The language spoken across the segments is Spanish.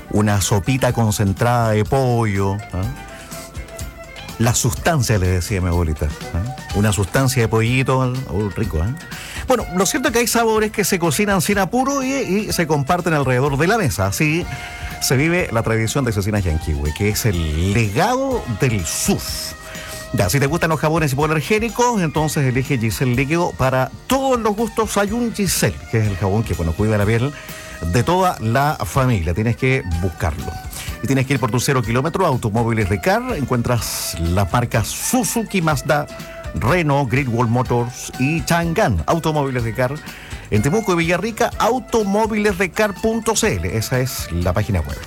una sopita concentrada de pollo, la sustancia, le decía mi abuelita, una sustancia de pollito, rico, Bueno, lo cierto es que hay sabores que se cocinan sin apuro y se comparten alrededor de la mesa. Así se vive la tradición de Cecinas Yanquihue, que es el legado del sur. Ya, si te gustan los jabones hipoalergénicos, entonces elige Giselle Líquido. Para todos los gustos hay un Giselle, que es el jabón que cuida la piel de toda la familia. Tienes que buscarlo. Y tienes que ir por tu 0 kilómetro, Automóviles Ricard. Encuentras las marcas Suzuki, Mazda, Renault, Great Wall Motors y Chang'an. Automóviles Ricard. En Temuco y Villarrica, automóvilesricard.cl. Esa es la página web.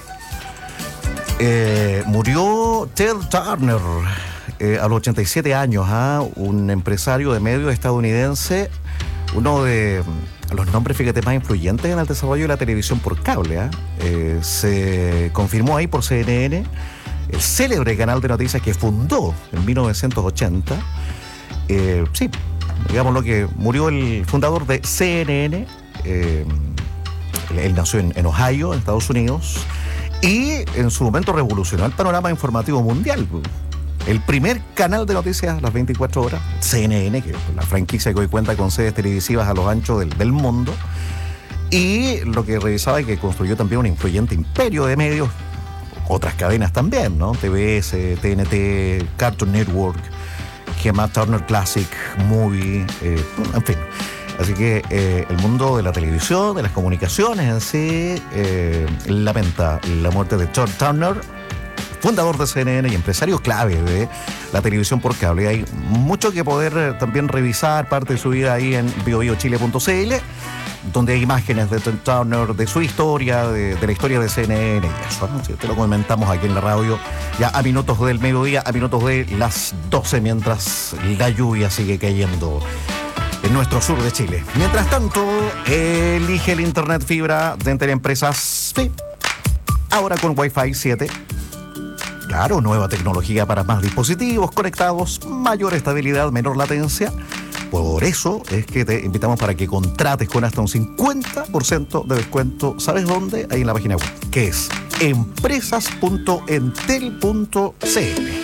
Murió Ted Turner a los 87 años, un empresario de medios estadounidense, uno de los nombres, fíjate, más influyentes en el desarrollo de la televisión por cable. Se confirmó ahí por CNN, el célebre canal de noticias que fundó en 1980. Sí, digamos lo que murió el fundador de CNN. Él nació en Ohio, en Estados Unidos, y en su momento revolucionó el panorama informativo mundial. El primer canal de noticias las 24 horas, CNN, que es la franquicia que hoy cuenta con sedes televisivas a los anchos del mundo, y lo que revisaba es que construyó también un influyente imperio de medios, otras cadenas también, ¿no? TBS, TNT, Cartoon Network, que más Turner Classic, Movie, en fin. Así que el mundo de la televisión, de las comunicaciones en sí, lamenta la muerte de Ted Turner, fundador de CNN y empresario clave de la televisión por cable. Hay mucho que poder también revisar, parte de su vida ahí en biobiochile.cl, donde hay imágenes de Ted Turner, de su historia, de la historia de CNN y eso, ¿no? Si te lo comentamos aquí en la radio, ya a minutos del mediodía, a minutos de las 12, mientras la lluvia sigue cayendo en nuestro sur de Chile. Mientras tanto, elige el internet fibra de Entel-Empresas, sí, ahora con Wi-Fi 7. Claro, nueva tecnología para más dispositivos conectados, mayor estabilidad, menor latencia. Por eso es que te invitamos para que contrates con hasta un 50% de descuento. ¿Sabes dónde? Ahí en la página web, que es empresas.entel.cl.